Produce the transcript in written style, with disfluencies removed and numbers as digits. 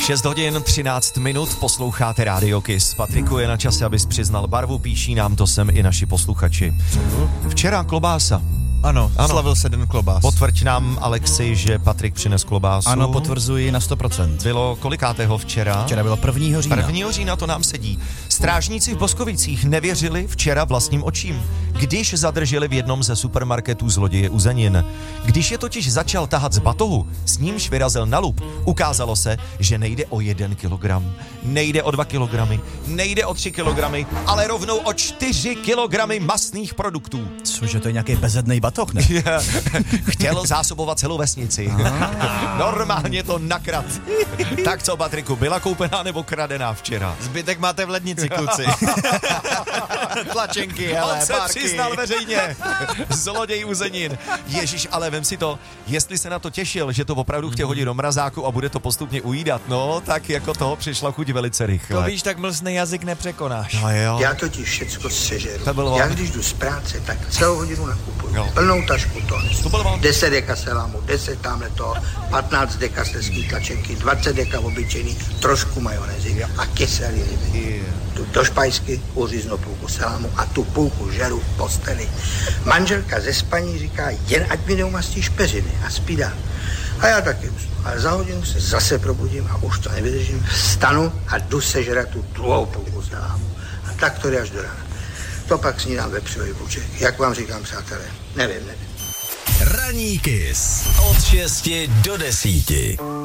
6 hodin 13 minut, posloucháte Radio Kiss. Patriku, je na čase, abys přiznal barvu, píší nám to sem i naši posluchači. Včera klobása. Ano, slavil se den klobás. Potvrď nám, Alexi, že Patrik přines klobásu. Ano, potvrzuji na 100%. Bylo kolikátého včera? Včera bylo 1. října. 1. října, to nám sedí. Strážníci v Boskovicích nevěřili včera vlastním očím, když zadrželi v jednom ze supermarketů zloděje uzenin. Když je totiž začal tahat z batohu, s nímž vyrazil na lup, ukázalo se, že nejde o 1 kilogram, nejde o 2 kilogramy, nejde o 3 kilogramy, ale rovnou o 4 kilogramy masných produktů. Cože, to je nějaký bezednej batoh, ne? Chtěl zásobovat celou vesnici. Normálně to nakrat. Tak co, Patriku, byla koupená nebo kradená včera? Zbytek máte v lednici, kluci. Tlačenky, hele, on se přiznal veřejně. Zloděj uzenin. Ježíš, ale vem si to, jestli se na to těšil, že to opravdu chtěl hodit do mrazáku a bude to postupně ujídat, no, tak jako toho přišla chuť velice rychle. To víš, tak mlsný jazyk nepřekonáš. No jo. Já totiž všecko sežeru. To bylo Já on. když jdu z práce, tak celou hodinu nakupuju. Jo. Plnou tašku to nesu. To bylo on. 10 deka selámu, 10 tamhle toho, 15 deka slezský tlačenky, 20 deka obyčejný, trošku majonézy a kyselý ryby. Tu do špajsky uříznu půlku selámu a tu půlku žeru v posteli. Manželka ze spaní říká, jen ať mi neumastíš peřiny a spí dál. A já taky usnu. Ale za hodinu se zase probudím a už to nevydržím. Vstanu a jdu sežrat tu druhou půlku selámu. A tak to jde až do rána. To pak snídám vepřový buček. Jak vám říkám, přátelé, nevím. Ranní Kiss od 6 do 10.